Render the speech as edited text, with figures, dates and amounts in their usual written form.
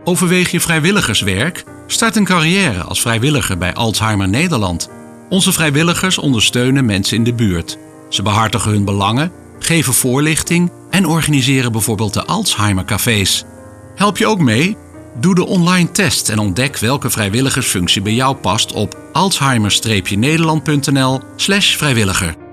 Overweeg je vrijwilligerswerk? Start een carrière als vrijwilliger bij Alzheimer Nederland. Onze vrijwilligers ondersteunen mensen in de buurt. Ze behartigen hun belangen, geven voorlichting en organiseren bijvoorbeeld de Alzheimer-cafés. Help je ook mee? Doe de online test en ontdek welke vrijwilligersfunctie bij jou past op alzheimer-nederland.nl/vrijwilliger.